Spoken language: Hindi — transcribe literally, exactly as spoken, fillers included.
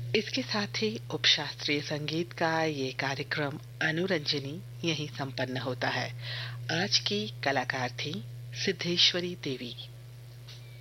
इसके साथ ही उपशास्त्रीय संगीत का ये कार्यक्रम अनुरंजनी यहीं संपन्न होता है। आज की कलाकार थी सिद्धेश्वरी देवी।